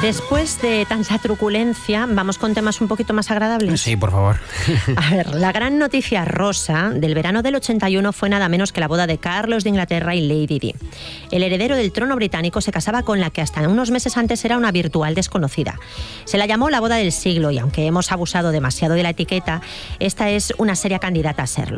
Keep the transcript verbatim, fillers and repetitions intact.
Después de tanta truculencia, vamos con temas un poquito más agradables. Sí, por favor. A ver, la gran noticia rosa del verano del ochenta y uno fue nada menos que la boda de Carlos de Inglaterra y Lady Di. El heredero del trono británico se casaba con la que hasta unos meses antes era una virtual desconocida. Se la llamó la boda del siglo y aunque hemos abusado demasiado de la etiqueta, esta es una seria candidata a serlo.